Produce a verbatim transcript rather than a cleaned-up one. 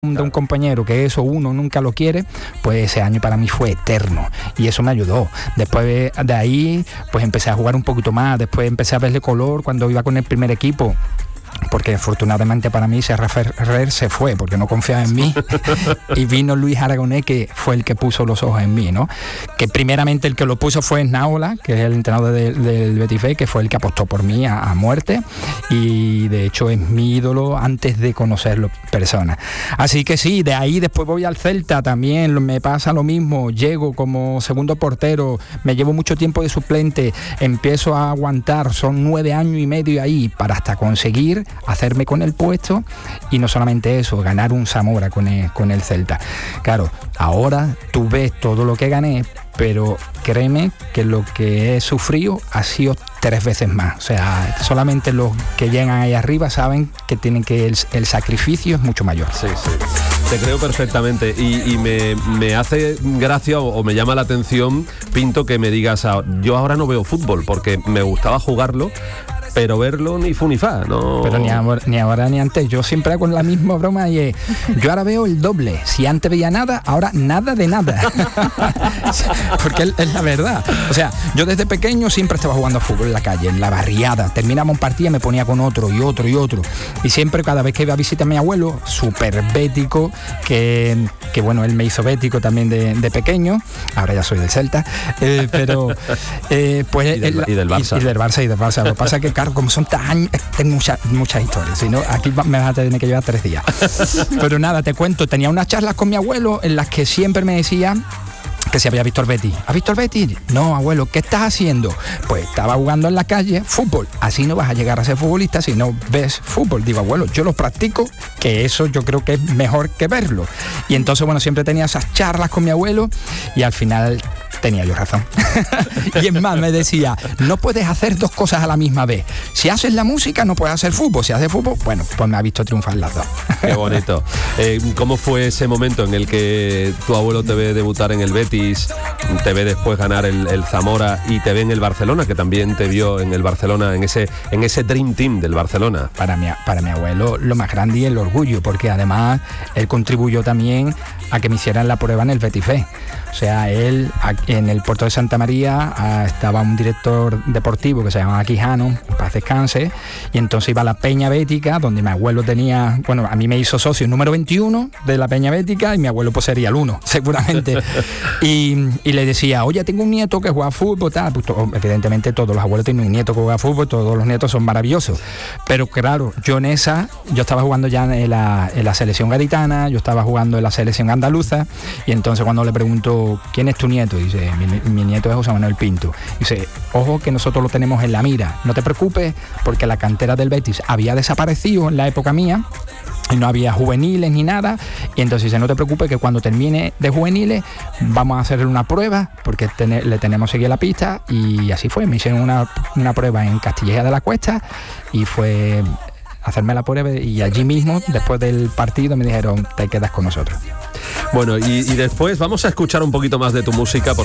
de un compañero que eso uno nunca lo quiere, pues ese año para mí fue eterno y eso me ayudó. Después de, de ahí pues empecé a jugar un poquito más, después empecé a verle color cuando iba con el primer equipo, porque afortunadamente para mí Serra Ferrer se fue porque no confiaba en mí y vino Luis Aragonés, que fue el que puso los ojos en mí, ¿no? Que primeramente el que lo puso fue Naola, que es el entrenador de, del Betis B, que fue el que apostó por mí a, a muerte, y de hecho es mi ídolo antes de conocerlo persona. Así que sí, de ahí después voy al Celta, también me pasa lo mismo, llego como segundo portero, me llevo mucho tiempo de suplente, empiezo a aguantar, son nueve años y medio ahí para hasta conseguir hacerme con el puesto, y no solamente eso, ganar un Zamora con el, con el Celta. Claro, ahora tú ves todo lo que gané, pero créeme que lo que he sufrido ha sido tres veces más. O sea, solamente los que llegan ahí arriba saben que tienen que el, el sacrificio es mucho mayor. Sí, sí. Te creo perfectamente y, y me, me hace gracia o, o me llama la atención, Pinto, que me digas, ah, yo ahora no veo fútbol porque me gustaba jugarlo, pero verlo ni fu ni fa, ¿no? Pero ni ahora, ni ahora ni antes. Yo siempre hago la misma broma y es, yo ahora veo el doble. Si antes veía nada, ahora nada de nada. Porque es, es la verdad. O sea, yo desde pequeño siempre estaba jugando fútbol en la calle, en la barriada. Terminaba un partido y me ponía con otro y otro y otro. Y siempre, cada vez que iba a visitar a mi abuelo, súper bético, que, que bueno, él me hizo bético también de, de pequeño. Ahora ya soy del Celta. Eh, pero, eh, pues... Y del, y del Barça. Y, y del Barça y del Barça. Lo que pasa es que, claro, como son tan... tengo muchas muchas historias, si no, aquí me vas a tener que llevar tres días. Pero nada, te cuento, tenía unas charlas con mi abuelo en las que siempre me decía que si había visto el Betis. ¿Has visto el Betis? No, abuelo, ¿qué estás haciendo? Pues estaba jugando en la calle fútbol. Así no vas a llegar a ser futbolista si no ves fútbol. Digo, abuelo, yo lo practico, que eso yo creo que es mejor que verlo. Y entonces, bueno, siempre tenía esas charlas con mi abuelo y al final tenía yo razón. Y es más, me decía, no puedes hacer dos cosas a la misma vez. Si haces la música, no puedes hacer fútbol. Si haces fútbol, bueno, pues me ha visto triunfar las dos. Qué bonito. Eh, ¿Cómo fue ese momento en el que tu abuelo te ve debutar en el Betis, te ve después ganar el, el Zamora y te ve en el Barcelona, que también te vio en el Barcelona, en ese, en ese Dream Team del Barcelona? Para mi, para mi abuelo lo más grande y el orgullo, porque además él contribuyó también a que me hicieran la prueba en el Betis B. O sea, él en el puerto de Santa María estaba un director deportivo que se llamaba Quijano, paz descanse, y entonces iba a la Peña Bética, donde mi abuelo tenía, bueno, a mí me hizo socio número veintiuno de la Peña Bética y mi abuelo pues sería el uno, seguramente. Y, y le decía, oye, tengo un nieto que juega fútbol, tal. Pues, to, evidentemente todos los abuelos tienen un nieto que juega fútbol, todos los nietos son maravillosos. Pero claro, yo en esa, yo estaba jugando ya en la, en la selección gaditana, yo estaba jugando en la selección andaluza, y entonces cuando le pregunto, ¿quién es tu nieto? Dice, mi, mi nieto es José Manuel Pinto. Dice, ojo que nosotros lo tenemos en la mira, no te preocupes, porque la cantera del Betis había desaparecido en la época mía, y no había juveniles ni nada, y entonces dice, no te preocupes que cuando termine de juveniles vamos a hacerle una prueba, porque ten, le tenemos seguir la pista, y así fue, me hicieron una, una prueba en Castilleja de la Cuesta, y fue hacerme la prueba, y allí mismo, después del partido, me dijeron, te quedas con nosotros. Bueno, y, y después vamos a escuchar un poquito más de tu música.